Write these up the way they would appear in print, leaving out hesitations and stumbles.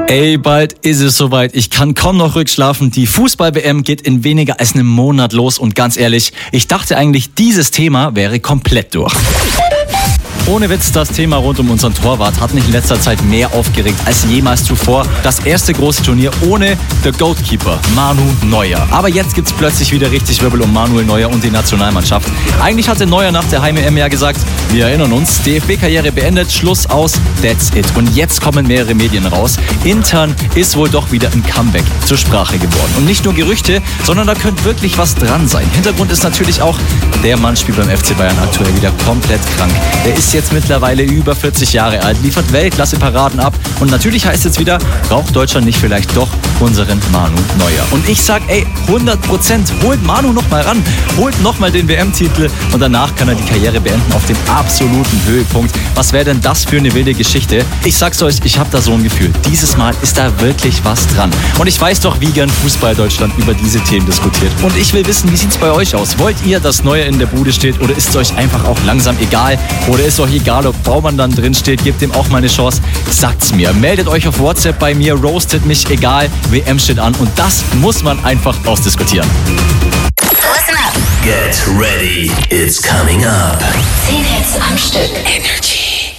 Ey, bald ist es soweit. Ich kann kaum noch ruhig schlafen. Die Fußball-WM geht in weniger als einem Monat los. Und ganz ehrlich, ich dachte eigentlich, dieses Thema wäre komplett durch. Ohne Witz, das Thema rund um unseren Torwart hat mich in letzter Zeit mehr aufgeregt als jemals zuvor. Das erste große Turnier ohne der Goalkeeper, Manu Neuer. Aber jetzt gibt's plötzlich wieder richtig Wirbel um Manuel Neuer und die Nationalmannschaft. Eigentlich hatte Neuer nach der Heim-EM ja gesagt, wir erinnern uns, DFB-Karriere beendet, Schluss aus, that's it. Und jetzt kommen mehrere Medien raus. Intern ist wohl doch wieder ein Comeback zur Sprache geworden. Und nicht nur Gerüchte, sondern da könnte wirklich was dran sein. Hintergrund ist natürlich auch, der Mann spielt beim FC Bayern aktuell wieder komplett krank. Der ist jetzt mittlerweile über 40 Jahre alt, liefert Weltklasse-Paraden ab und natürlich heißt es wieder, braucht Deutschland nicht vielleicht doch unseren Manu Neuer. Und ich sag, 100%, holt Manu nochmal ran, holt nochmal den WM-Titel und danach kann er die Karriere beenden auf dem absoluten Höhepunkt. Was wäre denn das für eine wilde Geschichte? Ich sag's euch, ich habe da so ein Gefühl, dieses Mal ist da wirklich was dran. Und ich weiß doch, wie gern Fußball Deutschland über diese Themen diskutiert. Und ich will wissen, wie sieht's bei euch aus? Wollt ihr, dass Neuer in der Bude steht oder ist es euch einfach auch langsam egal? Oder ist euch egal, ob Baumann dann drin steht, gebt ihm auch mal eine Chance. Sagt's mir, meldet euch auf WhatsApp bei mir, roastet mich, egal, WM steht an und das muss man einfach ausdiskutieren. Listen up. Get ready, it's coming up. 10 Hits am Stück. Energy.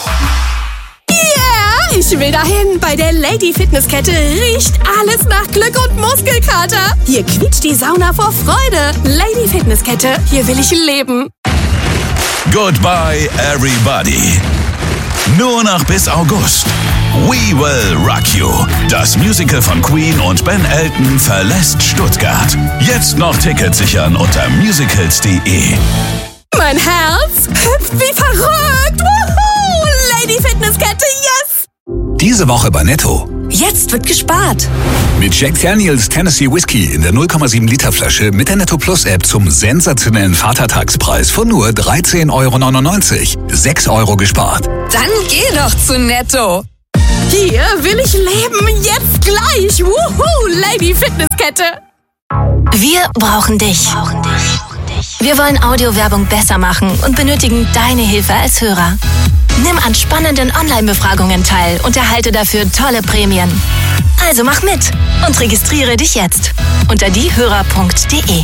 Yeah, ich will dahin. Bei der Lady Fitnesskette riecht alles nach Glück und Muskelkater. Hier quietscht die Sauna vor Freude. Lady Fitnesskette, hier will ich leben. Goodbye, everybody. Nur noch bis August. We Will Rock You. Das Musical von Queen und Ben Elton verlässt Stuttgart. Jetzt noch Tickets sichern unter musicals.de. Mein Herz hüpft wie verrückt. Woohoo! Lady Fitnesskette, yes! Diese Woche bei Netto. Jetzt wird gespart. Mit Jack Daniels Tennessee Whiskey in der 0,7 Liter Flasche mit der Netto Plus App zum sensationellen Vatertagspreis von nur 13,99 €. 6 € gespart. Dann geh doch zu Netto. Hier will ich leben, jetzt gleich. Wuhu, Lady Fitnesskette. Wir brauchen dich. Wir wollen Audiowerbung besser machen und benötigen deine Hilfe als Hörer. Nimm an spannenden Online-Befragungen teil und erhalte dafür tolle Prämien. Also mach mit und registriere dich jetzt unter diehörer.de.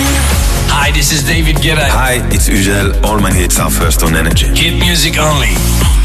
Hi, this is David Guetta. Hi, it's Ugel. All my hits are first on Energy. Hit music only.